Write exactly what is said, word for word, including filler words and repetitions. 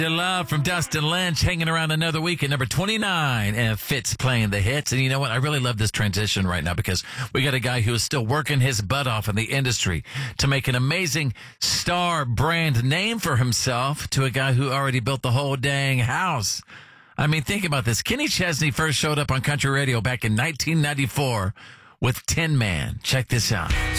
Love from Dustin Lynch hanging around another week at number twenty-nine, and Fitz playing the hits. And you know what? I really love this transition right now because we got a guy who is still working his butt off in the industry to make an amazing star brand name for himself to a guy who already built the whole dang house. I mean, think about this. Kenny Chesney first showed up on country radio back in nineteen ninety-four with Tin Man. Check this out.